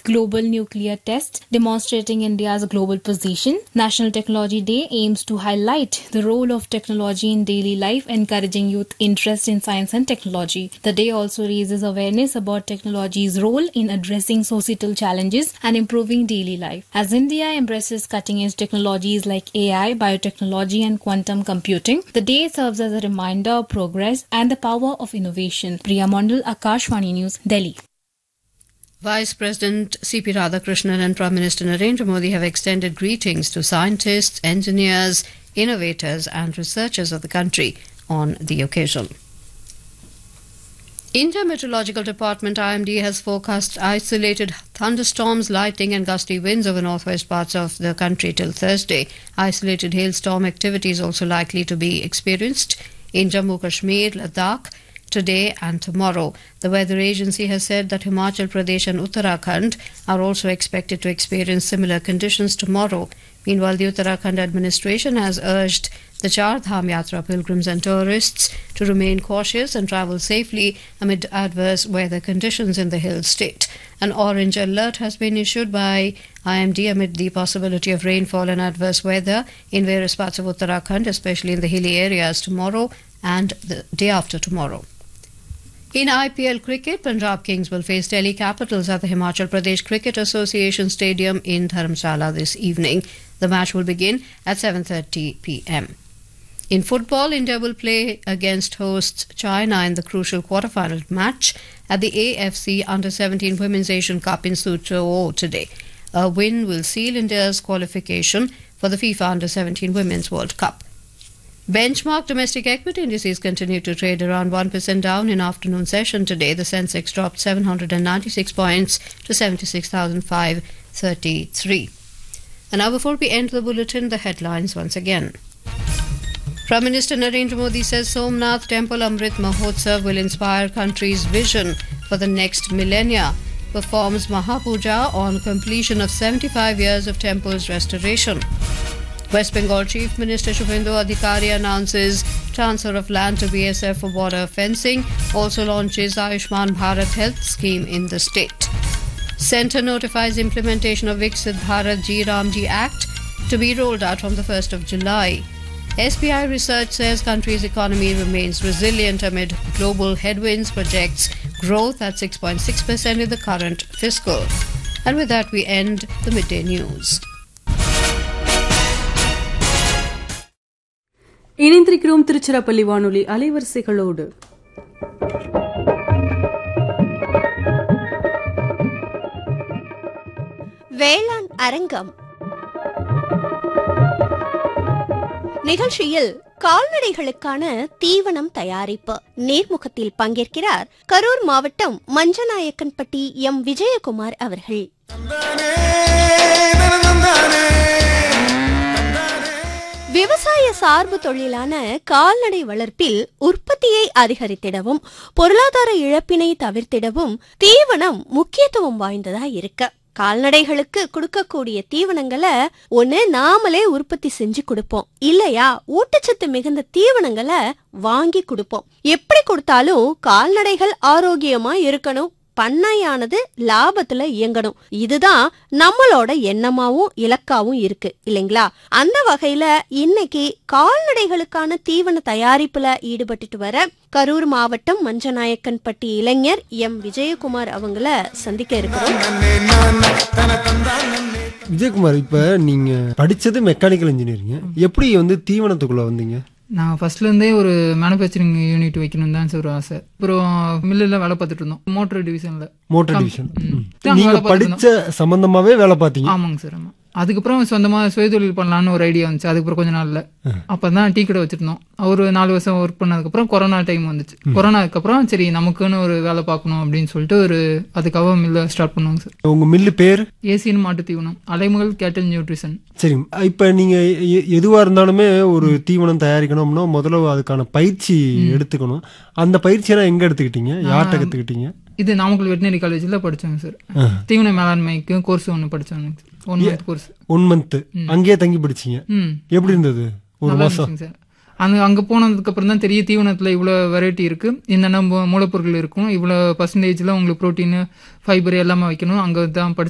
Global Nuclear Test, demonstrating India's global position. National Technology Day aims to highlight the role of technology in daily life, encouraging youth interest in science and technology. The day also raises awareness about technology's role in addressing societal challenges and improving daily life. As India embraces cutting-edge technologies like AI, biotechnology and quantum computing, the day serves as a reminder of progress and the power of innovation. Priya Mondal, Akashvani News, Delhi. Vice President C.P. Radhakrishnan and Prime Minister Narendra Modi have extended greetings to scientists, engineers, innovators and researchers of the country on the occasion. India Meteorological Department IMD has forecast isolated thunderstorms, lightning and gusty winds over northwest parts of the country till Thursday. Isolated hailstorm activity is also likely to be experienced in Jammu Kashmir, Ladakh, today and tomorrow. The weather agency has said that Himachal Pradesh and Uttarakhand are also expected to experience similar conditions tomorrow. Meanwhile, the Uttarakhand administration has urged the Char Dham Yatra pilgrims and tourists to remain cautious and travel safely amid adverse weather conditions in the hill state. An orange alert has been issued by IMD amid the possibility of rainfall and adverse weather in various parts of Uttarakhand, especially in the hilly areas tomorrow and the day after tomorrow. In IPL cricket, Punjab Kings will face Delhi Capitals at the Himachal Pradesh Cricket Association Stadium in Dharamshala this evening. The match will begin at 7:30 p.m. In football, India will play against hosts China in the crucial quarter-final match at the AFC Under-17 Women's Asian Cup in Suzhou today. A win will seal India's qualification for the FIFA Under-17 Women's World Cup. Benchmark domestic equity indices continue to trade around 1% down in afternoon session today. The Sensex dropped 796 points to 76,533. And now before we end the bulletin, the headlines once again. Prime Minister Narendra Modi says Somnath Temple Amrit Mahotsav will inspire country's vision for the next millennia. Performs Mahapuja on completion of 75 years of temple's restoration. West Bengal Chief Minister Shubhendu Adhikari announces transfer of land to BSF for border fencing, also launches Ayushman Bharat Health Scheme in the state. Centre notifies implementation of Viksit Bharat Ji Ramji Act to be rolled out from the 1st of July. SBI Research says country's economy remains resilient amid global headwinds, projects growth at 6.6% in the current fiscal. And with that, we end the midday news. இணைந்திருக்கிறோம் திருச்சிராப்பள்ளி வானொலி அலைவரிசைகளோடு. வேளாண் அரங்கம் நிகழ்ச்சியில் கால்நடைகளுக்கான தீவனம் தயாரிப்பு நேர்முகத்தில் பங்கேற்கிறார் கரூர் மாவட்டம் மஞ்சநாயக்கன்பட்டி எம் விஜயகுமார் அவர்கள். விவசாய சார்பு தொழிலான கால்நடை வளர்ப்பில் உற்பத்தியை அதிகரித்திடவும் பொருளாதார இழப்பினை தவிர்த்திடவும் தீவனம் முக்கியத்துவம் வாய்ந்ததா இருக்கு. கால்நடைகளுக்கு கொடுக்கக்கூடிய தீவனங்களை ஒண்ணு நாமளே உற்பத்தி செஞ்சு கொடுப்போம், இல்லையா ஊட்டச்சத்து மிகுந்த தீவனங்களை வாங்கி கொடுப்போம். எப்படி கொடுத்தாலும் கால்நடைகள் ஆரோக்கியமா இருக்கணும், பண்ணையானது லாபத்துல இயங்கணும். இதுதான் நம்மளோட எண்ணமாவும் இலக்காவும் இருக்கு இல்லைங்களா? அந்த வகையில இன்னைக்கு கால்நடைகளுக்கான தீவன தயாரிப்புல ஈடுபட்டு வர கரூர் மாவட்டம் மஞ்சநாயக்கன்பட்டி இளைஞர் எம் விஜயகுமார் அவங்கள சந்திக்க இருக்கிறோம். விஜயகுமார், இப்ப நீங்க படிச்சது மெக்கானிக்கல் இன்ஜினியரிங், எப்படி தீவனத்துக்குள்ள வந்தீங்க? நான் ஃபர்ஸ்ட்லேருந்தே ஒரு மேனுஃபேக்சரிங் யூனிட் வைக்கணும் தான் ஒரு ஆசை. அப்புறம் மில்லில் வேலை பார்த்துட்டு இருந்தோம், மோட்டர் டிவிஷனில். மோட்டர் டிவிஷன் நீங்க படிச்ச சம்பந்தமாவே வேலை பார்த்தீங்க? ஆமாங்க சார், ஆமாம். அதுக்கப்புறம் சொந்தமாக சுயதொழில் பண்ணலான்னு ஒரு ஐடியா வந்துச்சு. அதுக்கப்புறம் கொஞ்ச நாள்ல அப்போ தான் டீ கடை வச்சிருந்தோம். ஒரு 4 வருஷம் ஒர்க் பண்ணதுக்கப்புறம் கொரோனா டைம் வந்துச்சு. கொரோனாக்கு அப்புறம் சரி நமக்குன்னு ஒரு வேலை பார்க்கணும் அப்படின்னு சொல்லிட்டு அதுக்காக மில்ல ஸ்டார்ட் பண்ணுவாங்க சார். உங்க மில்லு பேர்? ஏசியன் மாட்டு தீவனம், அலைமுகல் கேட்டல் நியூட்ரிஷன். சரி, இப்ப நீங்க எதுவா இருந்தாலுமே ஒரு தீவனம் தயாரிக்கணும்னா முதல்ல அதுக்கான பயிற்சி எடுத்துக்கணும். அந்த பயிற்சியெல்லாம் எங்க எடுத்துக்கிட்டீங்க, யார்கிட்ட கத்துக்கிட்டீங்க? இது நாமக்கல் வெட்டினரி காலேஜில் படிச்சாங்க சார். தீவன மேலாண்மைக்கு கோர்ஸ் ஒன்று படிச்சாங்க, 1 month கோர்ஸ். 1 month அங்கேயே தங்கி படிச்சீங்க? எப்படி இருந்தது? ஒரு மாசம் சார். அங்கே போனதுக்கு அப்புறம் தான் தெரிய தீவனத்தில் இவ்வளோ வெரைட்டி இருக்கு, என்னென்ன மூலப்பொருட்கள் இருக்கும், இவ்வளோ பர்சன்டேஜில் உங்களுக்கு ப்ரோட்டீன் ஃபைபர் எல்லாமே வைக்கணும். அங்கே தான்